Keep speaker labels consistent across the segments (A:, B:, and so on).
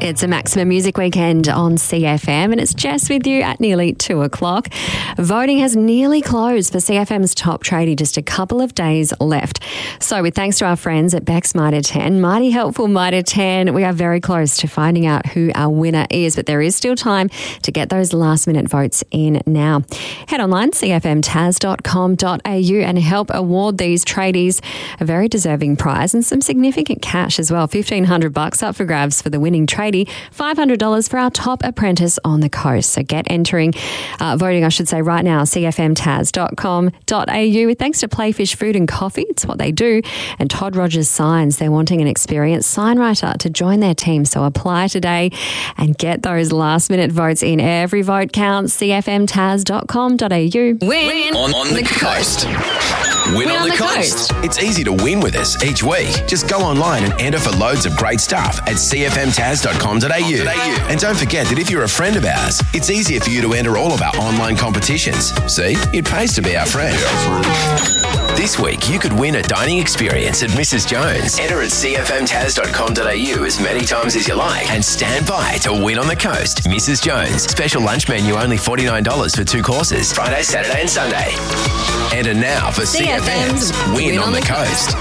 A: It's a Maximum Music Weekend on CFM, and it's Jess with you at nearly 2 o'clock. Voting has nearly closed for CFM's top tradie, just a couple of days left. So with thanks to our friends at Beck's Mitre 10, mighty helpful Mitre 10, we are very close to finding out who our winner is, but there is still time to get those last minute votes in now. Head online, cfmtaz.com.au, and help award these tradies a very deserving prize and some significant cash as well. $1,500 up for grabs for the winning tradie, $500 for our top apprentice on the coast. So get voting, I should say, right now, cfmtaz.com.au. Thanks to Playfish Food and Coffee, it's what they do, and Todd Rogers Signs. They're wanting an experienced sign writer to join their team. So apply today and get those last minute votes in. Every vote counts. cfmtaz.com.au. Win
B: on the coast. Win on the coast. It's easy to win with us each week. Just go online and enter for loads of great stuff at cfmtaz.com.au. And don't forget that if you're a friend of ours, it's easier for you to enter all of our online competitions. See, it pays to be our friend. This week, you could win a dining experience at Mrs. Jones. Enter at cfmtaz.com.au as many times as you like and stand by to win on the coast. Mrs. Jones. Special lunch menu only $49 for 2 courses. Friday, Saturday and Sunday. Enter now for CFM's Win on the Coast.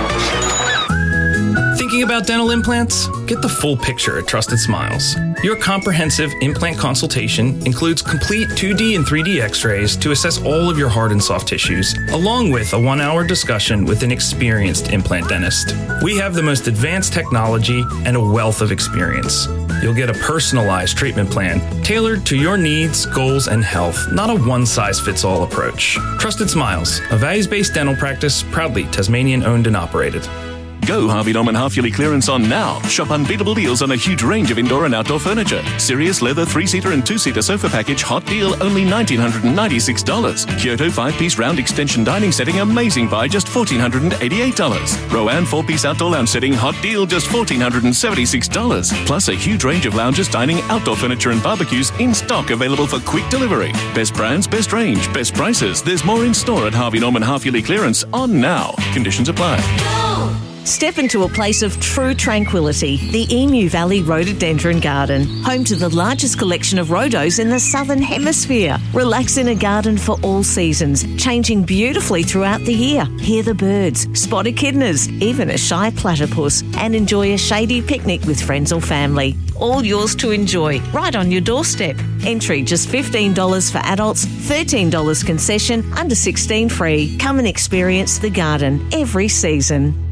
C: Thinking about dental implants? Get the full picture at Trusted Smiles. Your comprehensive implant consultation includes complete 2D and 3D x-rays to assess all of your hard and soft tissues, along with a 1-hour discussion with an experienced implant dentist. We have the most advanced technology and a wealth of experience. You'll get a personalized treatment plan tailored to your needs, goals, and health, not a one-size-fits-all approach. Trusted Smiles, a values-based dental practice, proudly Tasmanian-owned and operated.
D: Go Harvey Norman half-yearly clearance on now. Shop unbeatable deals on a huge range of indoor and outdoor furniture. Sirius leather 3-seater and 2-seater sofa package, hot deal, only $1,996. Kyoto 5-piece round extension dining setting, amazing buy, just $1,488. Rowan 4-piece outdoor lounge setting, hot deal, just $1,476. Plus a huge range of lounges, dining, outdoor furniture and barbecues in stock, available for quick delivery. Best brands, best range, best prices. There's more in store at Harvey Norman half-yearly clearance on now. Conditions apply.
E: Step into a place of true tranquility, the Emu Valley Rhododendron Garden, home to the largest collection of rhodos in the Southern Hemisphere. Relax in a garden for all seasons, changing beautifully throughout the year. Hear the birds, spot echidnas, even a shy platypus, and enjoy a shady picnic with friends or family. All yours to enjoy, right on your doorstep. Entry just $15 for adults, $13 concession, under 16 free. Come and experience the garden every season.